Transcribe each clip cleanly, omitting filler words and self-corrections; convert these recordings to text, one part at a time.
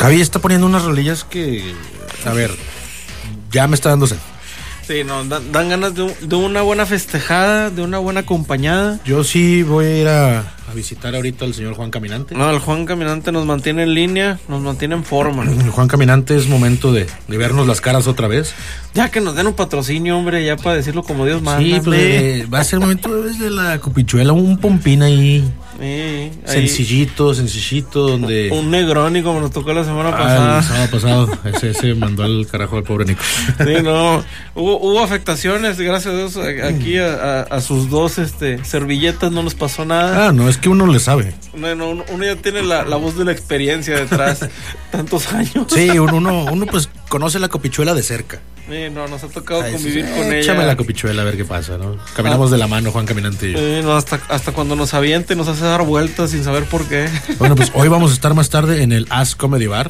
Javi está poniendo unas rolillas que, a ver, ya me está dando sed. Sí, no, dan ganas de una buena festejada, de una buena acompañada. Yo sí voy a ir a visitar ahorita al señor Juan Caminante. No, el Juan Caminante nos mantiene en línea, nos mantiene en forma. Juan Caminante, es momento de vernos las caras otra vez. Ya que nos den un patrocinio, hombre, ya para decirlo como Dios manda. Sí, pues va a ser momento de la copichuela, un pompín ahí. Sí, sencillito, donde... Un Negroni como nos tocó la semana pasada. El sábado pasado, ese mandó al carajo al pobre Nico. Sí, no, hubo afectaciones, gracias a Dios, aquí a sus dos servilletas no nos pasó nada. Ah, no, es que uno le sabe. Bueno, uno ya tiene la voz de la experiencia detrás, tantos años. Sí, uno pues conoce la copichuela de cerca. Sí, no, nos ha tocado convivir con ella. Échame la copichuela a ver qué pasa, ¿no? Caminamos de la mano, Juan Caminante y yo. No, hasta cuando nos aviente nos hace dar vueltas sin saber por qué. Bueno, pues hoy vamos a estar más tarde en el As Comedy Bar.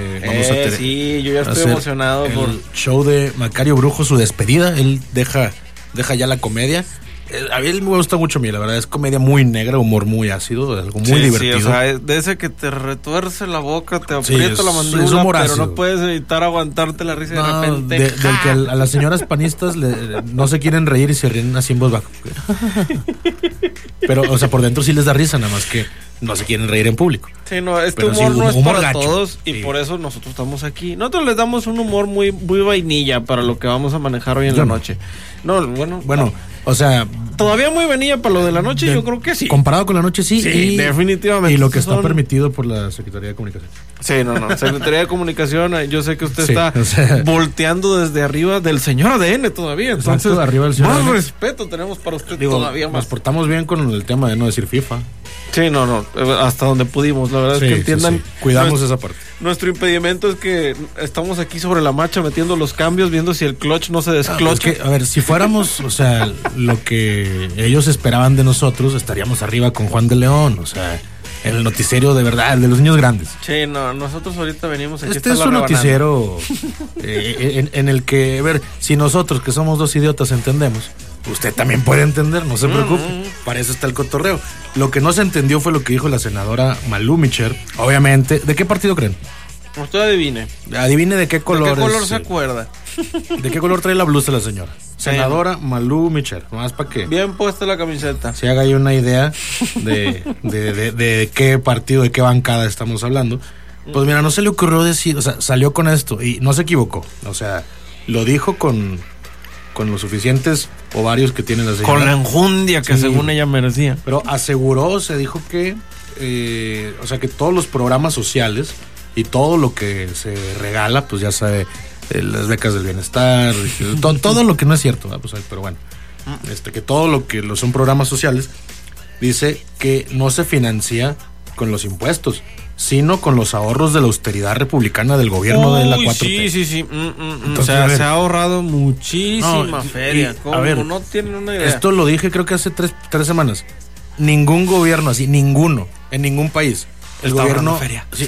Sí, yo ya estoy emocionado por el show de Macario Brujo, su despedida. Él deja ya la comedia. A mí me gusta mucho la verdad, es comedia muy negra, humor muy ácido, algo muy divertido. Sí, o sea, de ese que te retuerce la boca, te aprieta la mandíbula, pero no puedes evitar aguantarte la risa de repente. Del que a las señoras panistas no se quieren reír y se ríen así en voz baja. Pero, o sea, por dentro sí les da risa, nada más que no se quieren reír en público. Sí, no, humor no es para gacho. Todos y por eso nosotros estamos aquí. Nosotros les damos un humor muy, muy vainilla para lo que vamos a manejar hoy en la noche. No, bueno. O sea, todavía muy vainilla para lo de la noche, yo creo que sí. Comparado con la noche, sí. Sí, definitivamente. Y lo que está permitido por la Secretaría de Comunicación. Sí, no. Secretaría de Comunicación, yo sé que usted está volteando desde arriba del señor ADN todavía. Entonces, exacto, arriba del señor más ADN. Respeto tenemos para usted todavía más. Nos portamos bien con el tema de no decir FIFA. Sí, no, hasta donde pudimos, la verdad es que entiendan. Sí. Cuidamos esa parte. Nuestro impedimento es que estamos aquí sobre la marcha metiendo los cambios, viendo si el clutch no se desclocha. A ver, si fuéramos, o sea, lo que ellos esperaban de nosotros, estaríamos arriba con Juan de León, o sea, en el noticiero de verdad, el de los niños grandes. Sí, no, nosotros ahorita venimos aquí. Este es un noticiero en el que, a ver, si nosotros que somos dos idiotas entendemos, usted también puede entender, no se preocupe. Para eso está el cotorreo. Lo que no se entendió fue lo que dijo la senadora Malú Micher. Obviamente, ¿de qué partido creen? Usted adivine. Adivine de qué color. ¿De qué color se acuerda? ¿De qué color trae la blusa la señora? Senadora Malú Micher. Más para qué. Bien puesta la camiseta. Se haga ahí una idea de qué partido, de qué bancada estamos hablando. Pues mira, no se le ocurrió decir, o sea, salió con esto y no se equivocó. O sea, lo dijo con los suficientes ovarios que tiene la señora. Con la enjundia que según ella merecía. Pero aseguró, se dijo que, o sea, que todos los programas sociales y todo lo que se regala, pues ya sabe, las becas del bienestar, todo lo que no es cierto, pues, pero bueno, que todo lo que son programas sociales, dice que no se financia con los impuestos, sino con los ahorros de la austeridad republicana del gobierno de la 4T. Sí. Entonces, o sea, se ha ahorrado muchísima feria. A ver, no tienen una idea. Esto lo dije creo que hace tres semanas. Ningún gobierno así, ninguno, en ningún país. El gobierno,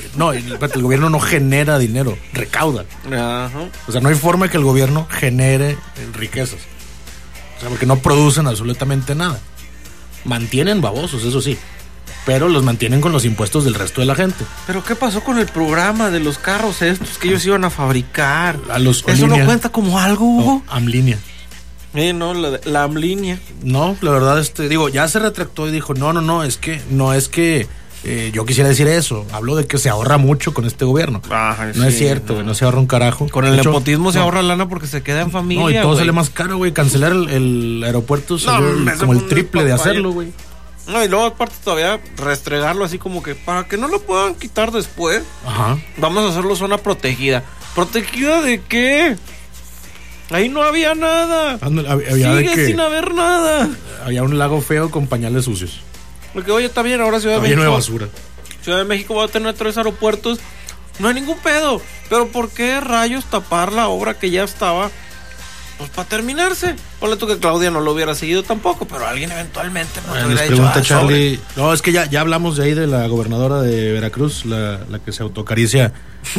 el gobierno no genera dinero, recauda. Ajá. O sea, no hay forma que el gobierno genere riquezas. O sea, porque no producen absolutamente nada. Mantienen babosos, eso sí, pero los mantienen con los impuestos del resto de la gente. ¿Pero qué pasó con el programa de los carros estos que ellos iban a fabricar? ¿Eso no cuenta como algo, Hugo? No, Amlinia. No, la Amlinia. No, la verdad, ya se retractó y dijo, no es que yo quisiera decir eso. Hablo de que se ahorra mucho con este gobierno. No es cierto, güey, no se ahorra un carajo. Con el nepotismo se ahorra lana porque se queda en familia. No, y todo sale más caro, güey. Cancelar el aeropuerto como el triple de hacerlo, güey. No, y luego aparte todavía restregarlo así como que para que no lo puedan quitar después. Ajá. Vamos a hacerlo zona protegida. ¿Protegida de qué? Ahí no había nada. Sigue sin haber nada. Había un lago feo con pañales sucios. Porque oye, está bien, ahora Ciudad de México. Lleno de basura. Ciudad de México va a tener 3 aeropuertos. No hay ningún pedo. Pero ¿por qué rayos tapar la obra que ya estaba? Pues para terminarse. Ponle tú que Claudia no lo hubiera seguido tampoco, pero alguien eventualmente nos hubiera dicho. Pregunta Charlie. No, es que ya hablamos de ahí de la gobernadora de Veracruz, la que se autocaricia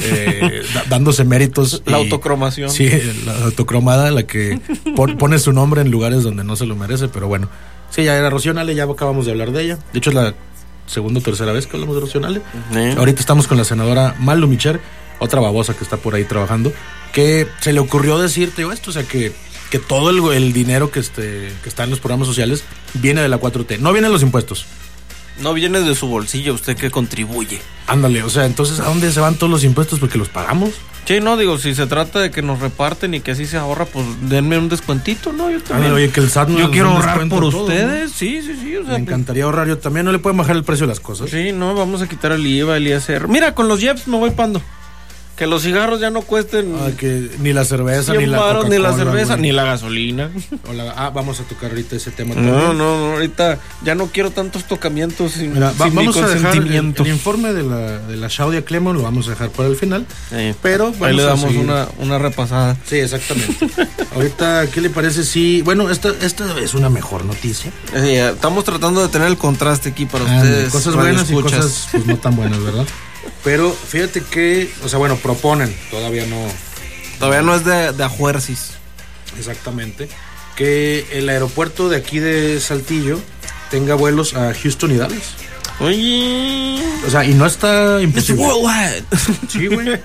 dándose méritos. La autocromación. Sí, la autocromada, la que pone su nombre en lugares donde no se lo merece, pero bueno. Sí, ya era Rocío Nale, ya acabamos de hablar de ella. De hecho, es la segunda o tercera vez que hablamos de Rocío Nale. Ahorita estamos con la senadora Malú Micher. otra babosa que está por ahí trabajando, que se le ocurrió decirte esto, o sea, que todo el dinero que está en los programas sociales viene de la 4T, no viene de los impuestos. No viene de su bolsillo, usted que contribuye. Ándale, o sea, entonces, ¿a dónde se van todos los impuestos? Porque los pagamos. Sí, no, digo, si se trata de que nos reparten y que así se ahorra, pues denme un descuentito, ¿no? Yo también. Oye, que el SAT yo quiero ahorrar por todo, ustedes, ¿no? Sí, o sea, me encantaría ahorrar yo también, no le pueden bajar el precio de las cosas. Sí, no, vamos a quitar el IVA, el ISR. Mira, con los Jeps me voy pando. Que los cigarros ya no cuesten. Que ni la cerveza, ni la Coca-Cola, ni la cerveza, güey. ni la gasolina. Vamos a tocar ahorita ese tema también. No, ahorita ya no quiero tantos tocamientos sin vamos mi a dejar consentimiento. El informe de la Shaudia Clemon lo vamos a dejar para el final. Sí. Pero ahí le damos una repasada. Sí, exactamente. Ahorita, ¿qué le parece si... Bueno, esta es una mejor noticia. Sí, estamos tratando de tener el contraste aquí para ustedes. Cosas buenas y cosas pues, no tan buenas, ¿verdad? Pero fíjate que, o sea, bueno, proponen, todavía no es de ajuersis. Exactamente. Que el aeropuerto de aquí de Saltillo tenga vuelos a Houston y Dallas. Oye. O sea, y no está imposible. It's worldwide. Sí, güey.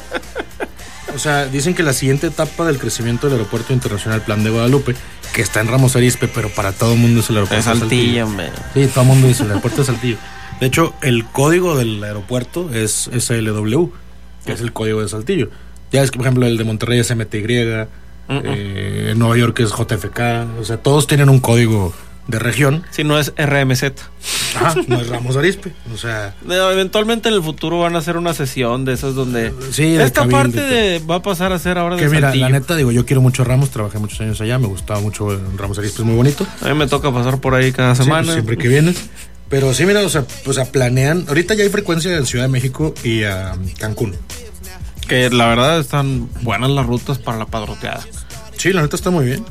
O sea, dicen que la siguiente etapa del crecimiento del aeropuerto internacional Plan de Guadalupe, que está en Ramos Arizpe, pero para todo el mundo es el aeropuerto de Saltillo. Sí, todo el mundo dice el aeropuerto de Saltillo. De hecho, el código del aeropuerto es SLW, que es el código de Saltillo. Ya es que, por ejemplo, el de Monterrey es MTY, Nueva York es JFK, o sea, todos tienen un código de región. Si no es RMZ. Ajá, no es Ramos Arizpe, o sea... Eventualmente en el futuro van a hacer una sesión de esas donde... Sí, esta parte va a pasar a ser ahora de Saltillo. Mira, la neta, digo, yo quiero mucho Ramos, trabajé muchos años allá, me gustaba mucho Ramos Arizpe, es muy bonito. A mí me toca pasar por ahí cada semana. Sí, siempre que vienes. Pero sí, mira, o sea, planean... Ahorita ya hay frecuencia en Ciudad de México y a Cancún. Que la verdad están buenas las rutas para la padroteada. Sí, la neta está muy bien.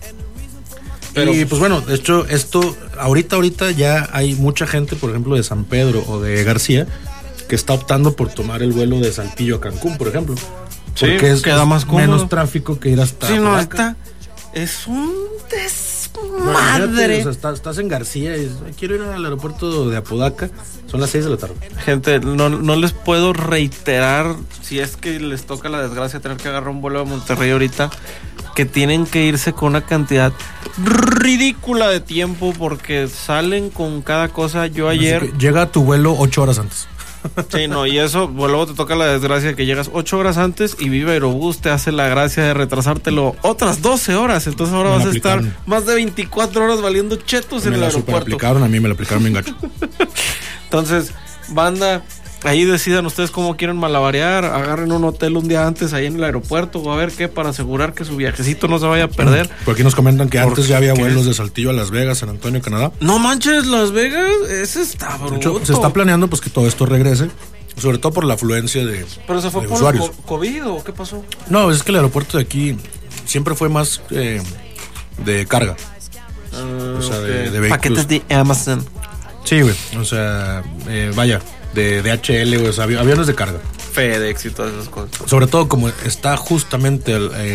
Pero, y pues bueno, de hecho, esto... Ahorita ya hay mucha gente, por ejemplo, de San Pedro o de García, que está optando por tomar el vuelo de Saltillo a Cancún, por ejemplo. Porque queda más cómodo. Menos tráfico que ir hasta... Sí, no, está... Es un madre. O sea, estás en García y quiero ir al aeropuerto de Apodaca. Son las 6 de la tarde. Gente, no les puedo reiterar, si es que les toca la desgracia tener que agarrar un vuelo a Monterrey ahorita, que tienen que irse con una cantidad ridícula de tiempo porque salen con cada cosa. Yo ayer... Llega a tu vuelo 8 horas antes. Sí, no, y eso, luego te toca la desgracia que llegas 8 horas antes y Viva Aerobús te hace la gracia de retrasártelo otras 12 horas. Entonces ahora vas a estar más de 24 horas valiendo chetos en el aeropuerto. A mí me lo aplicaron bien gacho. Entonces, banda, ahí decidan ustedes cómo quieren malabarear. Agarren un hotel un día antes ahí en el aeropuerto o a ver qué, para asegurar que su viajecito no se vaya a perder. Por aquí nos comentan que antes ya había vuelos de Saltillo a Las Vegas, San Antonio, Canadá. No manches, Las Vegas, ese está bruto. De hecho, se está planeando pues que todo esto regrese, sobre todo por la afluencia de ¿Pero se fue por usuarios. COVID o qué pasó? No, es que el aeropuerto de aquí siempre fue más de carga. O sea, de vehículos. Paquetes de Amazon. Sí, güey, o sea, vaya, de DHL, güey, o sea, aviones de carga. FedEx y todas esas cosas. Sobre todo como está justamente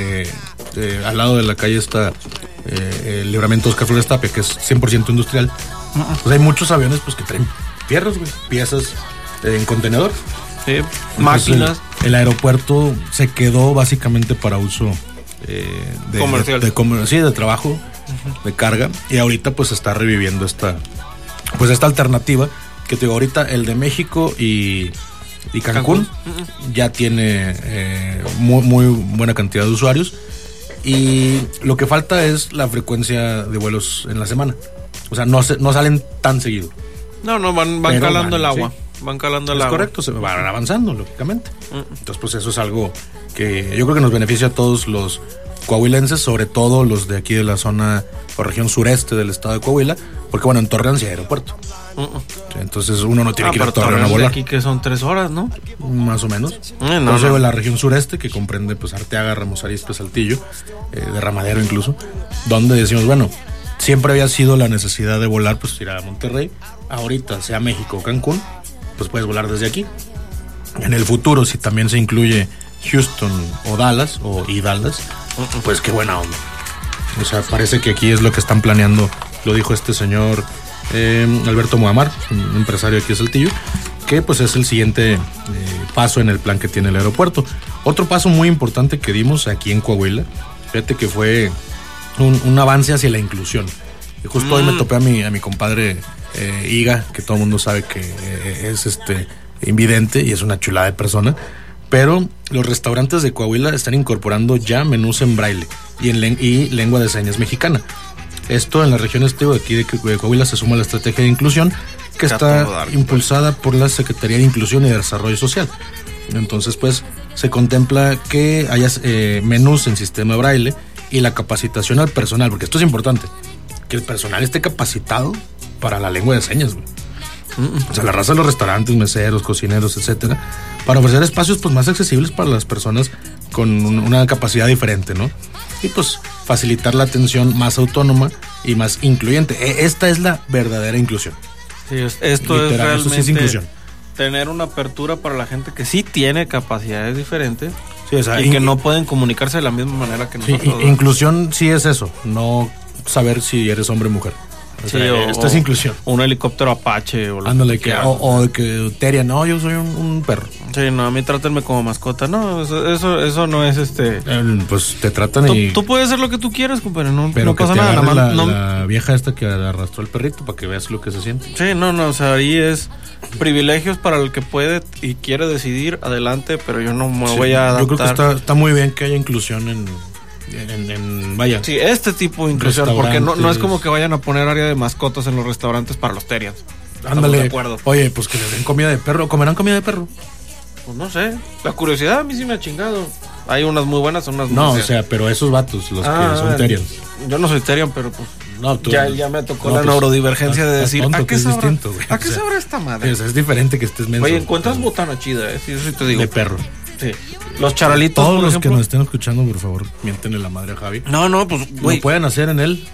al lado de la calle está el Libramiento Oscar Flores Tapia, que es 100% industrial. Pues hay muchos aviones pues que traen fierros, güey, piezas en contenedor. Sí, máquinas. El aeropuerto se quedó básicamente para uso comercial. De trabajo, de carga. Y ahorita pues está reviviendo esta alternativa que te digo, ahorita el de México y Cancún ya tiene muy buena cantidad de usuarios y lo que falta es la frecuencia de vuelos en la semana. O sea, no salen tan seguido. No, van calando el agua. Sí. Van calando el agua. Es correcto, se van avanzando, lógicamente. Entonces, pues eso es algo que yo creo que nos beneficia a todos los coahuilenses, sobre todo los de aquí de la zona o región sureste del estado de Coahuila, porque bueno, en Torreón sí hay aeropuerto. Entonces uno no tiene que ir a Torreón a volar. Aquí que son 3 horas, ¿no? Más o menos. Entonces la región sureste, que comprende pues Arteaga, Ramos Arizpe, Saltillo, Derramadero incluso, donde decimos, bueno, siempre había sido la necesidad de volar, pues ir a Monterrey. Ahorita, sea México o Cancún, pues puedes volar desde aquí. En el futuro, si también se incluye Houston o Dallas, pues qué buena onda. O sea, parece que aquí es lo que están planeando, lo dijo este señor Alberto Muhammad, un empresario aquí de Saltillo, que pues es el siguiente paso en el plan que tiene el aeropuerto. Otro paso muy importante que dimos aquí en Coahuila, fíjate que fue un avance hacia la inclusión. Y justo hoy me topé a mi compadre Iga, que todo el mundo sabe que es invidente y es una chulada de persona, pero los restaurantes de Coahuila están incorporando ya menús en braille y lengua de señas mexicana. Esto en la región de aquí de Coahuila se suma a la estrategia de inclusión que está impulsada por la Secretaría de Inclusión y de Desarrollo Social. Entonces, pues, se contempla que haya menús en sistema braille y la capacitación al personal, porque esto es importante, que el personal esté capacitado para la lengua de señas, güey. O sea, la raza de los restaurantes, meseros, cocineros, etcétera, para ofrecer espacios pues más accesibles para las personas con una capacidad diferente, ¿no? Y pues facilitar la atención más autónoma y más incluyente. Esta es la verdadera inclusión. Sí, esto literal, es realmente eso sí es inclusión. Tener una apertura para la gente que sí tiene capacidades diferentes, sí, o sea, y que no pueden comunicarse de la misma manera que nosotros. Sí, inclusión sí es eso, no saber si eres hombre o mujer. O sea, sí, esto es inclusión. Un helicóptero Apache o lo ándale, o que Teria, no, yo soy un perro. Sí, no, a mí trátenme como mascota. No, eso no es pues te tratan y... Tú puedes hacer lo que tú quieras, compadre, no pasa te nada. La vieja esta que arrastró el perrito para que veas lo que se siente. Sí, no, o sea, ahí es privilegios para el que puede y quiere decidir, adelante, pero yo no me voy a adaptar. Yo creo que está muy bien que haya inclusión en vaya. Sí, este tipo de inclusión, porque no es como que vayan a poner área de mascotas en los restaurantes para los Terians. Ándale. De acuerdo. Oye, pues que les den comida de perro. ¿Comerán comida de perro? Pues no sé. La curiosidad a mí sí me ha chingado. Hay unas muy buenas, unas muy no, o sea, pero esos vatos, los que son Terians. Yo no soy Terian, pero pues no, tú, ya me tocó la neurodivergencia de decir, tonto, ¿a qué sabrá? ¿A qué sabrá esta madre? Es diferente que estés menso. Oye, encuentras botana chida, sí, eso sí te digo. De perro. Sí. Los charalitos, todos los que nos estén escuchando, por favor, miéntenle la madre a Javi. No, pues, güey. Lo pueden hacer en él.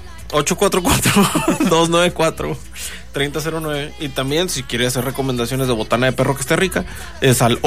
844-294-3009. Y también, si quiere hacer recomendaciones de botana de perro que esté rica, es al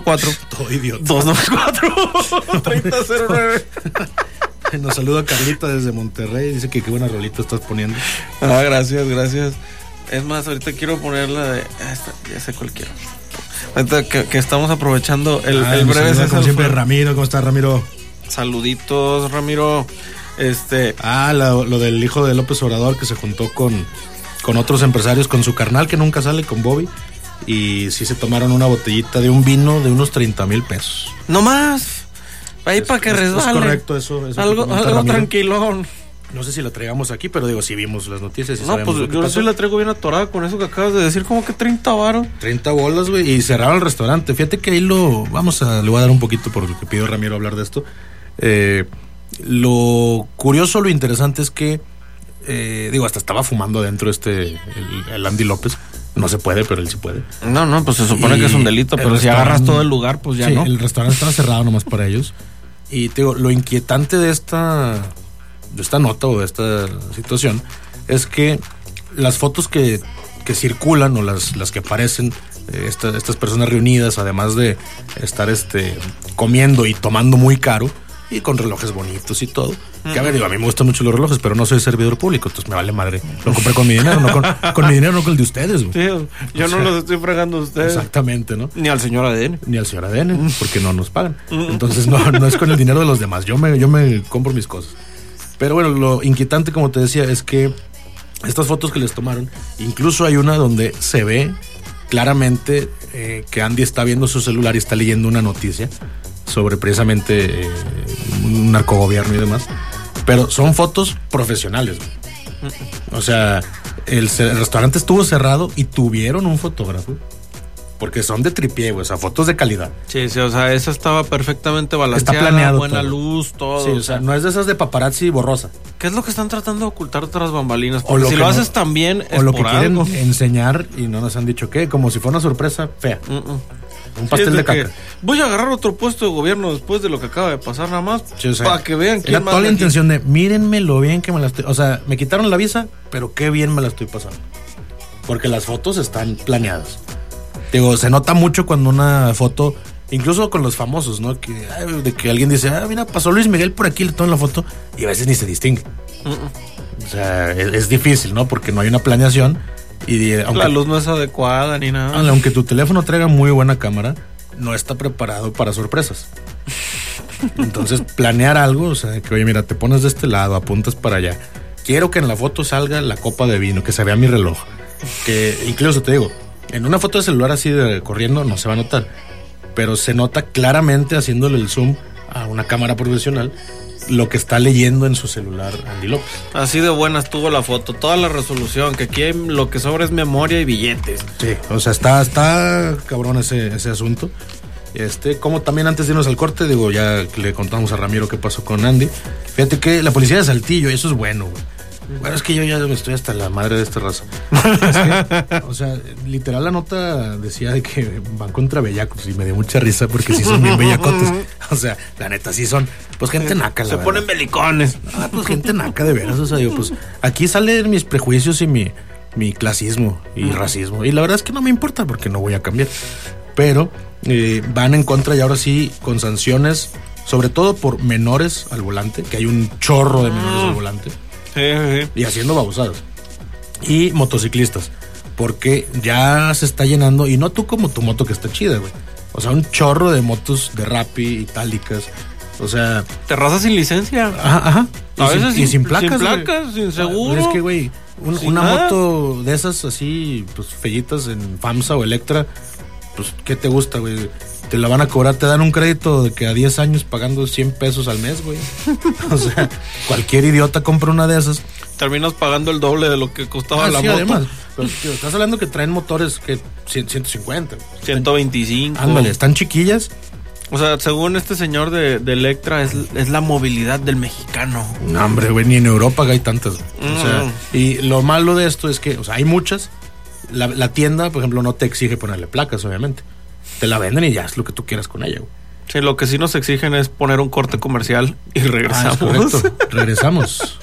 844-294-3009. Nos saluda Carlita desde Monterrey. Dice que qué buena rolita estás poniendo. Gracias. Es más, ahorita quiero ponerla de... ya sé cuál quiero. Ahorita que estamos aprovechando el breve César. Como siempre, Ramiro. ¿Cómo estás, Ramiro? Saluditos, Ramiro. Lo del hijo de López Obrador, que se juntó con otros empresarios, con su carnal que nunca sale, con Bobby, y sí se tomaron una botellita de un vino de unos 30,000 pesos. No más. Ahí para que resbale. Es correcto eso algo tranquilón. No sé si la traigamos aquí, pero digo, si vimos las noticias y no, pues yo sí la traigo bien atorada con eso que acabas de decir, como que 30 varos. 30 bolas, güey, y cerraron el restaurante. Fíjate que ahí le voy a dar un poquito por lo que pidió Ramiro hablar de esto. Lo curioso, lo interesante es que, hasta estaba fumando adentro el Andy López. No se puede, pero él sí puede. No, pues se supone que es un delito, pero si agarras todo el lugar, pues ya sí, no. El restaurante estaba cerrado nomás para ellos. Y te digo, lo inquietante de esta nota o de esta situación es que las fotos que circulan o las que aparecen, estas personas reunidas, además de estar comiendo y tomando muy caro y con relojes bonitos y todo, que a ver, a mí me gustan mucho los relojes, pero no soy servidor público, entonces me vale madre. Lo compré con mi dinero, no con mi dinero, no con el de ustedes, güey. Sí, yo no los estoy fregando a ustedes. Exactamente, ¿no? Ni al señor ADN, porque no nos pagan. Entonces no es con el dinero de los demás. Yo me compro mis cosas. Pero bueno, lo inquietante, como te decía, es que estas fotos que les tomaron, incluso hay una donde se ve claramente que Andy está viendo su celular y está leyendo una noticia sobre precisamente un narcogobierno y demás. Pero son fotos profesionales. O sea, el restaurante estuvo cerrado y tuvieron un fotógrafo. Porque son de tripié, güey, o sea, fotos de calidad. Sí, o sea, esa estaba perfectamente balanceada. Está planeado buena todo. Luz, todo. Sí, o sea, no es de esas de paparazzi borrosa. ¿Qué es lo que están tratando de ocultar tras bambalinas? Porque si lo haces también es o lo por que algo. quieren enseñar y no nos han dicho qué, como si fuera una sorpresa fea. Un pastel de caca. Voy a agarrar otro puesto de gobierno después de lo que acaba de pasar, nada más. Sí, o sea, para que vean quién era toda la intención de, mírenme lo bien que me la estoy... O sea, me quitaron la visa, pero qué bien me la estoy pasando. Porque las fotos están planeadas. Digo, se nota mucho cuando una foto, incluso con los famosos, ¿no? De que alguien dice, mira, pasó Luis Miguel por aquí, le toman la foto, y a veces ni se distingue. O sea, es difícil, ¿no? Porque no hay una planeación Y la luz no es adecuada ni nada. Aunque tu teléfono traiga muy buena cámara, no está preparado para sorpresas. Entonces, planear algo, o sea, que oye, mira, te pones de este lado, apuntas para allá. Quiero que en la foto salga la copa de vino, que se vea mi reloj. Que incluso te digo, en una foto de celular así de corriendo no se va a notar, pero se nota claramente haciéndole el zoom a una cámara profesional lo que está leyendo en su celular Andy López. Así de buena estuvo la foto, toda la resolución, que aquí lo que sobra es memoria y billetes. Sí, o sea, está cabrón ese asunto. Como también antes de irnos al corte, digo, ya le contamos a Ramiro qué pasó con Andy. Fíjate que la policía de Saltillo, eso es bueno, güey. Bueno, es que yo ya me estoy hasta la madre de esta raza. Es que, o sea, literal la nota decía de que van contra bellacos y me dio mucha risa porque sí son bien bellacotes. O sea, la neta sí son, pues gente naca. Se ponen belicones. Pues gente naca de veras, o sea, digo, pues aquí salen mis prejuicios y mi clasismo y racismo. Y la verdad es que no me importa porque no voy a cambiar. Pero van en contra y ahora sí con sanciones, sobre todo por menores al volante, que hay un chorro de menores al volante. Sí. Y haciendo babosadas. Y motociclistas, porque ya se está llenando, y no tú como tu moto que está chida, güey. O sea, un chorro de motos de Rappi, itálicas. O sea, terrazas sin licencia. Ajá. A veces y sin placas. Sin placas, sin seguro. Es que, güey, una moto de esas así, pues fellitas en FAMSA o Electra, pues, ¿qué te gusta, güey? Te la van a cobrar, te dan un crédito de que a 10 años pagando 100 pesos al mes, güey. O sea, cualquier idiota compra una de esas. Terminas pagando el doble de lo que costaba la moto. Además, pero, tío, estás hablando que traen motores que 150. 125. Ándale, están chiquillas. O sea, según este señor de Electra, es la movilidad del mexicano. No, hombre, güey, ni en Europa hay tantas. O sea, y lo malo de esto es que, o sea, hay muchas. La tienda, por ejemplo, no te exige ponerle placas, obviamente. Te la venden y ya es lo que tú quieras con ella, güey. Sí, lo que sí nos exigen es poner un corte comercial y regresamos. Correcto. Regresamos.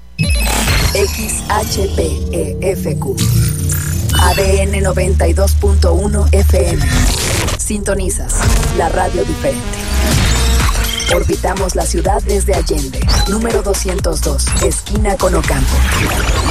XHPEFQ ADN 92.1 FM. Sintonizas la radio diferente. Orbitamos la ciudad desde Allende, número 202, esquina con Ocampo.